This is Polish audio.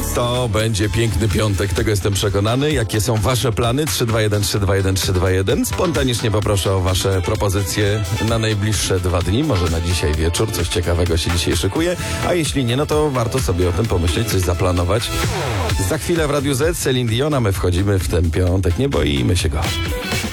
To będzie piękny piątek, tego jestem przekonany. Jakie są wasze plany? 321 321 321. Spontanicznie poproszę o wasze propozycje na najbliższe 2 dni. Może na dzisiaj wieczór, coś ciekawego się dzisiaj szykuje. A jeśli nie, no to warto sobie o tym pomyśleć, coś zaplanować. Za chwilę w Radiu Z Celine Dion, a my wchodzimy w ten piątek. Nie boimy się go.